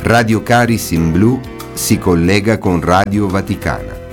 Radio Caris in Blu si collega con Radio Vaticana.